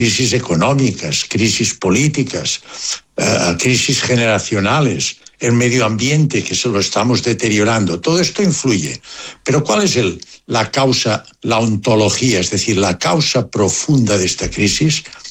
crisis económicas, crisis políticas, crisis generacionales, el medio ambiente que se lo estamos deteriorando. Todo esto influye. Pero ¿cuál es la causa, la ontología, es decir, la causa profunda de esta crisis?